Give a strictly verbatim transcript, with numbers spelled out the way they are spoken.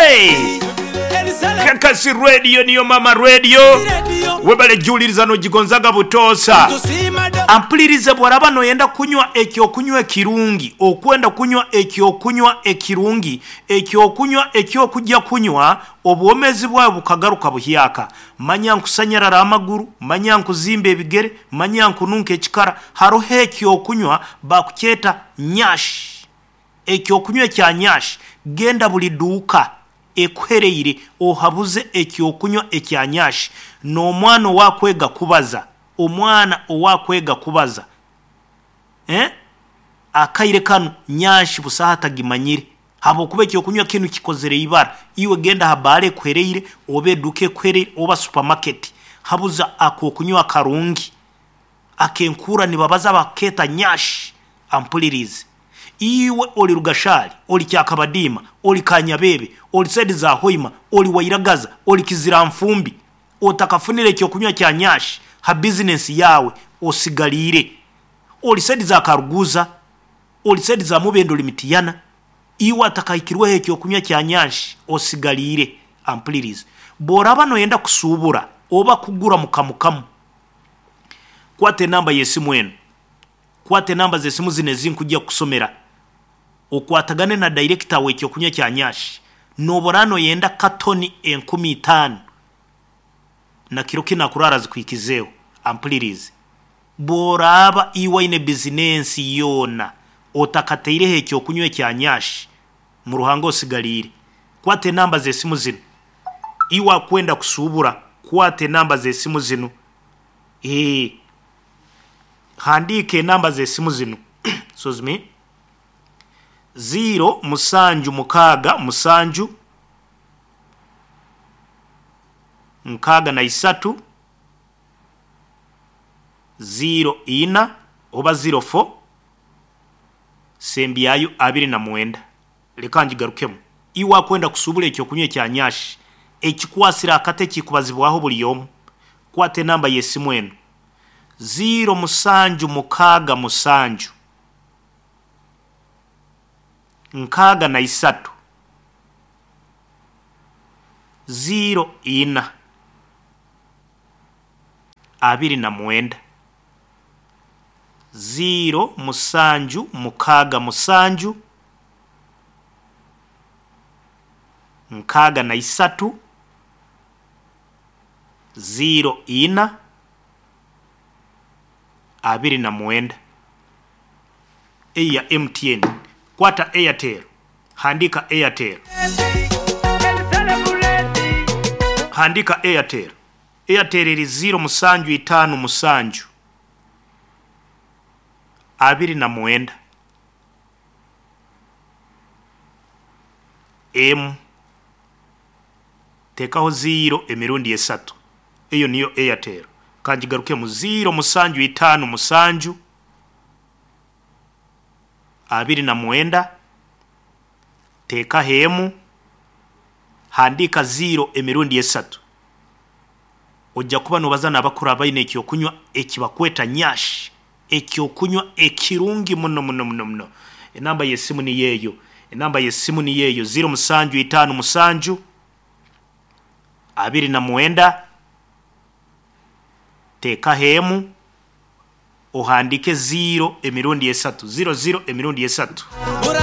Hey! Kakasi radio niyo mama radio. Webale juliriza no jigonzaga butosa. Ampulirize bw'olaba noyenda kunywa ekyokunywa ekirungi, okwenda kunywa ekyokunywa ekirungi, ekyokunywa ekyokujja kunywa obwomezi bwawe bukagaruka buhyaka. Manya nkusanyarara amaguru, manya nkuzimba ebigere, manya nkununka ekikara. Haroho ekyokunywa bakukyeta nyashi. Ekyokunywa ekya nyashi genda buli duuka ekuhereire ohabuze ekyokunywa ekya nyashi. N'omwana owakwega kubaza, omwana owakwega kubaza eh akaire kanu nyashi busaha tagimanyire habo kuba ekyokunywa kinu kikozere ibara. Iwe genda habare kwereire obe duke kwereire oba supermarket habuza akokunywa karungi akenkura ni babaza baketa nyashi. Ampulirize iwe oli Rugashali, oli Kyakabadima, oli Kanyabebe, oli Sedi za Hoima, oli Wairagaza, oli Kizira Mfumbi, otakafunire ekyokunywa kya nyashi ha business yawe osigalire. Oli Sedi za Karuguza, oli Sedi za Mubendo Limitiyana, iwe atakayikirwe ekyokunywa kya nyashi osigalire. Ampulirize boraba noyenda kusubura oba kugura mukamukamu, kwate namba yesimu eno, kwate namba zesimu zine zinkujja kusomera okwatagane na director w'ekyokunywa kya nyashi. Noborano yenda katoni enkumi itaano na kiro kina kurara zikwikizeho. Ampulirize boraba iwa ine business yona otakateire ekyokunywa kya nyashi mu ruhango osigalire. Kwate namba zesimu zino iwa kwenda kusubura, kwate namba zesimu zino eh handike namba zesimu zino excuse me zero musanju mukaga musanju nkaga na isatu zero ina oba zero four sembiyayo abiri na mwenda. Lekanji garukemu iwa kwenda kusubula ekyokunywa kya nyashi ekikwasira akate kikubazibwaho buli yomu. Kwate namba yesimu eno zero musanju mukaga musanju nkaga na isatu zero ina abiri na mwenda. Zero musanju mukaga musanju nkaga na isatu zero ina abiri na mwenda. Eya M T N kwata Airtel, handika Airtel, handika Airtel. Airtel iri zero musanju itanu musanju abiri na mwenda. M tekaho zero emirundi esatu, eyo niyo Airtel. Kanjigaruke mu zero musanju itanu musanju abiri na mwenda, teka hemu handika zero emirundi esatu. Ojja kuba nobaza nabakura bayine ekyokunywa ekibakweta nyashi, ekyokunywa ekirungi muno muno muno muno. Enamba yesimu ni yeyo, enamba yesimu ni yeyo zero musanju itanu musanju abiri na mwenda, teka hemu ohandike zero emirundi esatu, zero zero emirundi esatu.